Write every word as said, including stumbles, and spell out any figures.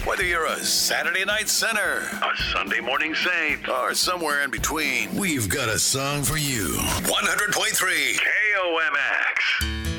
Whether you're a Saturday night sinner, a Sunday morning saint, or somewhere in between, we've got a song for you. one hundred point three K O M S.